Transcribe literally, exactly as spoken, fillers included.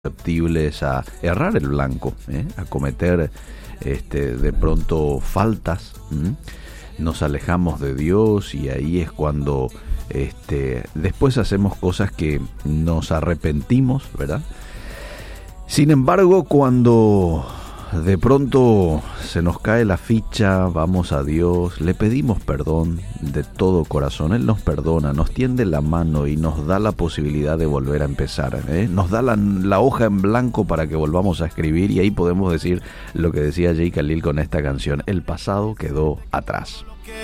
susceptibles a errar el blanco, ¿eh? a cometer este, de pronto faltas, ¿m? Nos alejamos de Dios y ahí es cuando este, después hacemos cosas que nos arrepentimos, ¿verdad? Sin embargo, cuando de pronto se nos cae la ficha, vamos a Dios, le pedimos perdón de todo corazón, Él nos perdona, nos tiende la mano y nos da la posibilidad de volver a empezar, ¿eh? Nos da la, la hoja en blanco para que volvamos a escribir y ahí podemos decir lo que decía Jay Khalil con esta canción: el pasado quedó atrás.